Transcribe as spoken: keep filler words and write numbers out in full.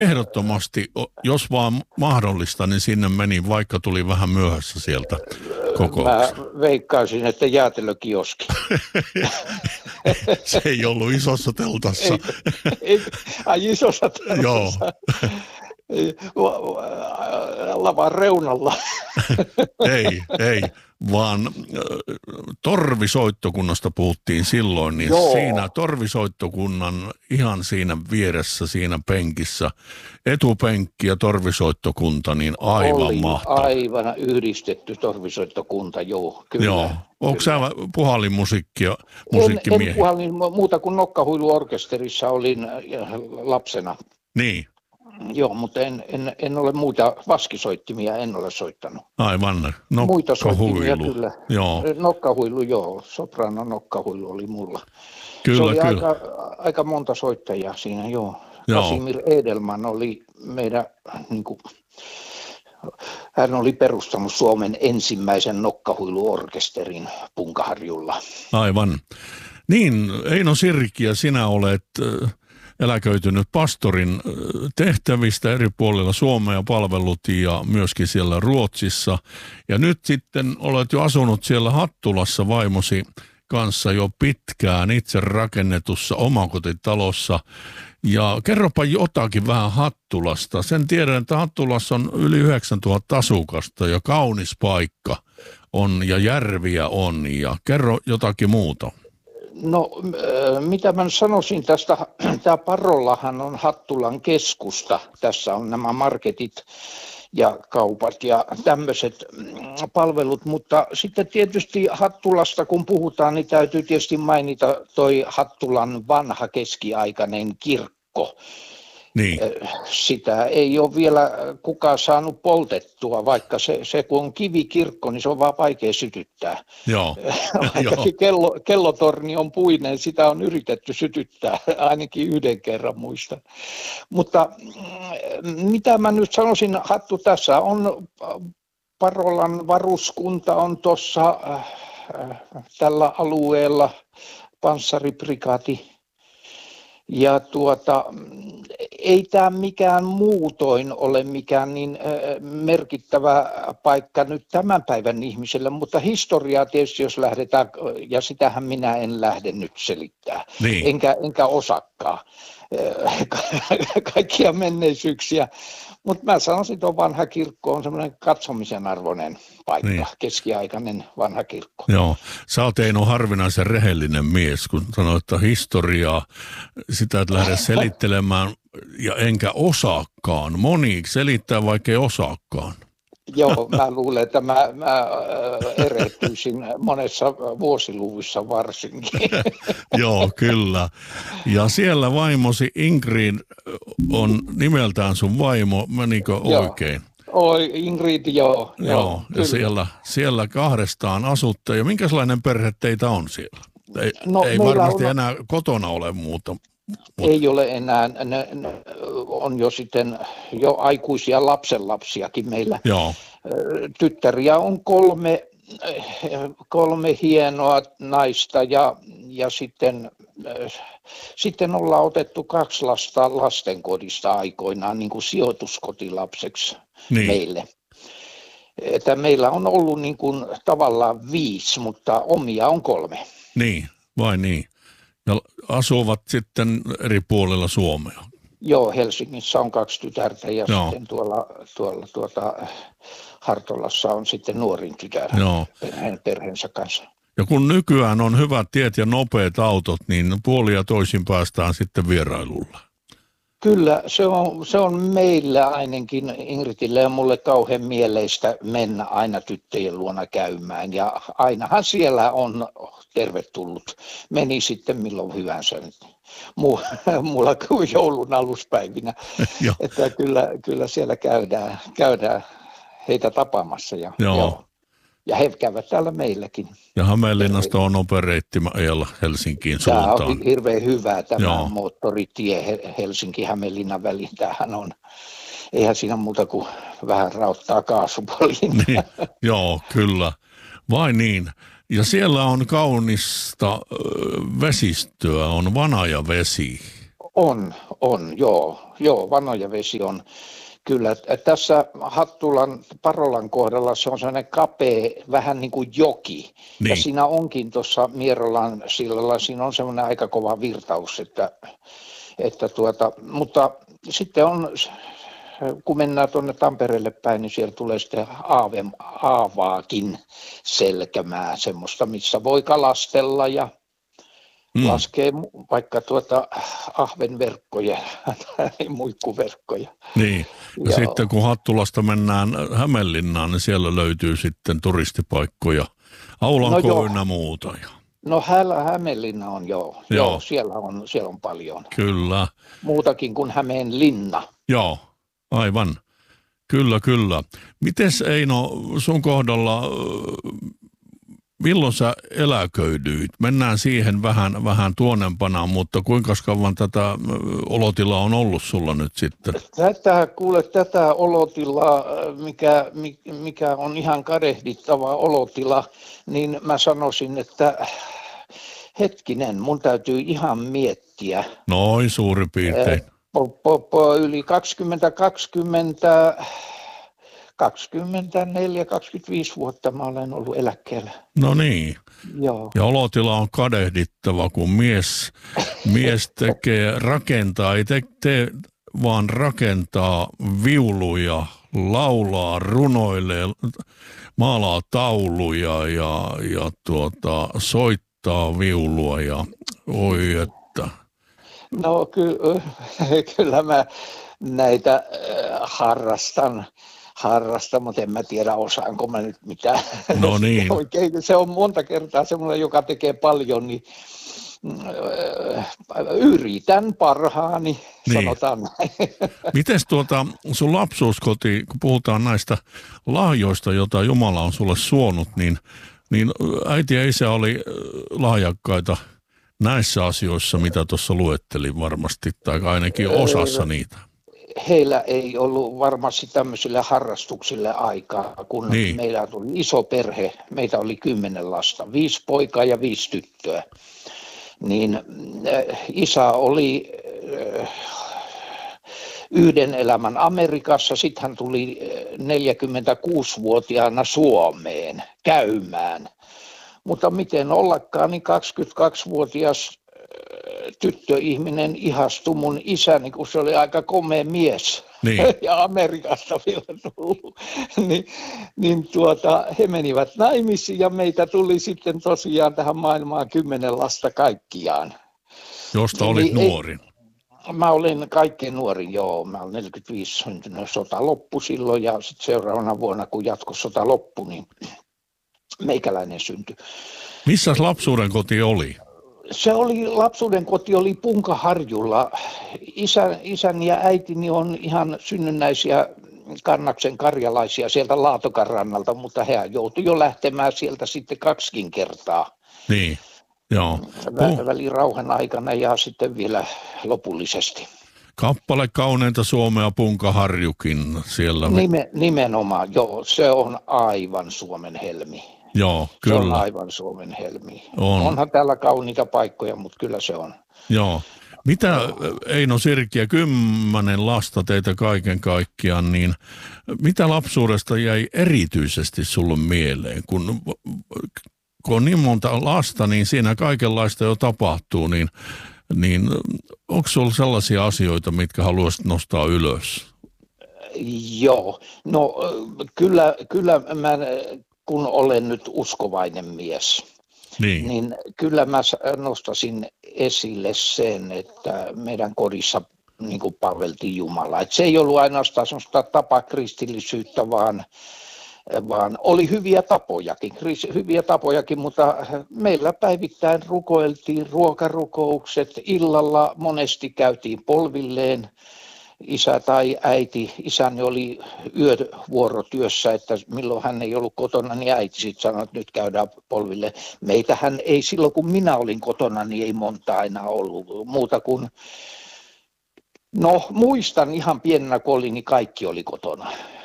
Ehdottomasti, jos vaan mahdollista, niin sinne meni, vaikka tuli vähän myöhässä sieltä Mä kokouksesta. veikkaisin, että jäätelökioski. Se ei ollut isossa teltassa. Ei, ei, ai isossa teltassa. Joo. Lavan reunalla. Ei, ei, vaan äh, torvisoittokunnasta puhuttiin silloin, niin Joo. siinä torvisoittokunnan ihan siinä vieressä, siinä penkissä, etupenkki ja torvisoittokunta, niin aivan Oli mahtava. aivan yhdistetty torvisoittokunta, joo, kyllä. Joo, onko sä puhallinmusiikkia, En, musiikkimiehiä? en puhallin muuta kuin Nokkahuiluorkesterissa olin lapsena. Niin, Joo, mutta en, en, en ole muita vaskisoittimia, en ole soittanut. aivan, Muita soittimia nokkahuilu. kyllä. Joo, Nokkahuilu, joo. Soprano nokkahuilu oli mulla. kyllä, Se oli kyllä. aika, aika monta soittajaa siinä, joo. Joo. Casimir Edelman oli meidän, niin kuin, hän oli perustanut Suomen ensimmäisen nokkahuiluorkesterin Punkaharjulla. Aivan. Niin, Eino Sirkki, ja sinä olet äh, eläköitynyt pastorin äh, tehtävistä eri puolilla Suomea palvellut ja myöskin siellä Ruotsissa. Ja nyt sitten olet jo asunut siellä Hattulassa vaimosi kanssa jo pitkään itse rakennetussa omakotitalossa. Ja kerropa jotakin vähän Hattulasta. Sen tiedän, että Hattulassa on yli yhdeksäntuhatta asukasta ja kaunis paikka on ja järviä on. Ja kerro jotakin muuta. No, äh, mitä mä nyt sanoisin tästä, tämä Parollahan on Hattulan keskusta. Tässä on nämä marketit ja kaupat ja tämmöiset palvelut, mutta sitten tietysti Hattulasta kun puhutaan, niin täytyy tietysti mainita toi Hattulan vanha keskiaikainen kirkko. Niin. Sitä ei ole vielä kukaan saanut poltettua, vaikka se, se kun on kivikirkko, niin se on vaan vaikea sytyttää. Joo. Vaikka kello, kellotorni on puinen, sitä on yritetty sytyttää, ainakin yhden kerran muistan. Mutta mitä mä nyt sanoisin, Hattu, tässä on Parolan varuskunta on tuossa äh, tällä alueella, panssariprikaati. Ja tuota, ei tämä mikään muutoin ole mikään niin merkittävä paikka nyt tämän päivän ihmiselle, mutta historiaa tietysti jos lähdetään, ja sitähän minä en lähde nyt selittää, Niin. enkä, enkä osakkaan kaikkia menneisyyksiä. Mutta mä sanoisin, että vanha kirkko on semmoinen katsomisen arvoinen paikka, Niin. keskiaikainen vanha kirkko. Joo, sä oot Eino harvinaisen rehellinen mies, kun sanoit, että historiaa, sitä et lähde selittelemään ja enkä osaakaan. Moni selittää, vaikka ei osaakaan. Joo, mä luulen, että mä, mä erehtyisin monessa vuosiluvussa varsinkin. Joo, kyllä. Ja siellä vaimosi Ingrid on nimeltään sun vaimo, menikö oikein? Oi, Ingrid, joo. Joo, joo ja siellä, siellä kahdestaan asutte. Ja minkälainen perhe teitä on siellä? Ei, no, ei varmasti on... enää kotona ole muuta. Mutta... Ei ole enää, ne, ne on jo sitten jo aikuisia lapsenlapsiakin meillä. Joo. Tyttäriä on kolme, kolme hienoa naista ja, ja sitten, sitten ollaan otettu kaksi lasta lastenkodista aikoinaan niin kuin sijoituskotilapseksi niin. meille. Että meillä on ollut niin kuin tavallaan viisi, mutta omia on kolme. Niin, vai niin. Ja asuvat sitten eri puolilla Suomea. Joo, Helsingissä on kaksi tytärtä ja Joo. sitten tuolla, tuolla tuota, Hartolassa on sitten nuorin tytär hänen perheensä kanssa. Ja kun nykyään on hyvät tiet ja nopeat autot, niin puoli ja toisin päästään sitten vierailulla. Kyllä, se on, se on meillä ainakin Ingridille ja mulle kauhean mieleistä mennä aina tyttöjen luona käymään. Ja ainahan siellä on tervetullut. Meni sitten milloin hyvänsä. Mulla kuin joulun aluspäivinä. Että kyllä, kyllä siellä käydään, käydään heitä tapaamassa. Ja, joo. Joo. Ja he käyvät täällä meilläkin. Ja Hämeenlinnasta on opereittiajalla Helsinkiin suuntaan. Tämä on hirveän hyvä tämä Joo. moottoritie Helsinki-Hämeenlinnan väliin. Tämähän on, eihän siinä muuta kuin vähän rauttaa kaasupoliin. Niin, joo, kyllä. Vai niin. Ja siellä on kaunista vesistöä, on Vanajavesi. On, on, joo, joo, Vanojavesi on. Kyllä, tässä Hattulan, Parolan kohdalla se on sellainen kapea, vähän niin kuin joki. Ja Niin. siinä onkin tuossa Mierolan sillalla, siinä on semmoinen aika kova virtaus, että, että tuota, mutta sitten on, kun mennään tuonne Tampereelle päin, niin siellä tulee sitten aave, aavaakin selkämää, semmoista, missä voi kalastella ja mm. laskee vaikka tuota ahvenverkkoja tai muikkuverkkoja. Niin, ja Joo. sitten kun Hattulasta mennään Hämeenlinnaan, niin siellä löytyy sitten turistipaikkoja, Aulanko ynnä muuta. No Hä- Hämeenlinna on joo, joo. joo siellä, on, siellä on paljon. Kyllä. Muutakin kuin Hämeenlinna. Joo, aivan. Kyllä, kyllä. Mites Eino sun kohdalla, milloin sä eläköidyit? Mennään siihen vähän, vähän tuonempana, mutta kuinka kauan tätä olotilaa on ollut sulla nyt sitten? Tätä, kuule, tätä olotilaa, mikä, mikä on ihan kadehdittava olotila, niin mä sanoisin, että hetkinen, mun täytyy ihan miettiä. Noin suurin piirtein. Po, po, po, yli kaksikymmentä kaksikymmentä kaksikymmentäneljä kaksikymmentäviisi vuotta mä olen ollut eläkkeellä. No niin. Joo. Ja olotila on kadehdittava, kun mies, mies tekee, rakentaa, ei te, te vaan rakentaa viuluja, laulaa, runoilee, maalaa tauluja ja, ja tuota, soittaa viulua ja oi että. No ky- kyllä mä näitä äh, harrastan. harrasta, mutta en mä tiedä osaanko mä nyt mitään. No niin. Oikein, se on monta kertaa semmoinen, joka tekee paljon, niin yritän parhaani, niin. Sanotaan näin. Mites tuota sun lapsuuskoti, kun puhutaan näistä lahjoista, joita Jumala on sulle suonut, niin, niin äiti ja isä oli lahjakkaita näissä asioissa, mitä tuossa luettelin varmasti, tai ainakin osassa niitä. Heillä ei ollut varmasti tämmöisille harrastuksille aikaa, kun niin. Meillä tuli iso perhe, meitä oli kymmenen lasta, viisi poikaa ja viisi tyttöä. Niin äh, isä oli äh, yhden elämän Amerikassa, sitten hän tuli neljäkymmentäkuusivuotiaana Suomeen käymään. Mutta miten ollakaan, niin kaksikymmentäkaksivuotias tyttöihminen ihastui mun isäni, kun se oli aika komea mies niin. Ja Amerikasta vielä tullut. niin, niin tuota, he menivät naimisiin ja meitä tuli sitten tosiaan tähän maailmaan kymmenen lasta kaikkiaan. Josta olit niin, nuorin. Ei, mä olin kaikkein nuorin, joo. Mä olin neljäkymmentäviisi syntynyt, sota loppui silloin ja sitten seuraavana vuonna, kun jatkosota loppui, niin meikäläinen syntyi. Missäs lapsuuden koti oli? Se oli, lapsuuden koti oli Punkaharjulla. Isä, isäni ja äitini on ihan synnynnäisiä Kannaksen karjalaisia sieltä Laatokan rannalta, mutta he joutui jo lähtemään sieltä sitten kaksikin kertaa. Niin, joo. Vä, välin rauhan aikana ja sitten vielä lopullisesti. Kappale kauneinta Suomea Punkaharjukin siellä. Nime, nimenomaan, joo. Se on aivan Suomen helmi. Joo, kyllä. Se on aivan Suomen helmi. On. Onhan täällä kauniita paikkoja, mutta kyllä se on. Joo. Mitä Eino Sirkkiä, kymmenen lasta teitä kaiken kaikkiaan, niin mitä lapsuudesta jäi erityisesti sulle mieleen? Kun, kun on niin monta lasta, niin siinä kaikenlaista jo tapahtuu, niin, niin onko sulla sellaisia asioita, mitkä haluaisit nostaa ylös? Joo, no kyllä, kyllä mä... kun olen nyt uskovainen mies, niin, niin kyllä mä nostasin esille sen, että meidän kodissa niin kuin palveltiin Jumalaa. Että se ei ollut ainoastaan sellaista tapakristillisyyttä, vaan, vaan oli hyviä tapojakin, hyviä tapojakin, mutta meillä päivittäin rukoiltiin ruokarukoukset, illalla monesti käytiin polvilleen. Isä tai äiti, isäni oli yövuorotyössä, että milloin hän ei ollut kotona, niin äiti sitten sanoi, että nyt käydään polville. Meitähän ei silloin, kun minä olin kotona, niin ei monta aina ollut muuta kuin, no muistan ihan pienenä kun olin, niin kaikki oli kotona.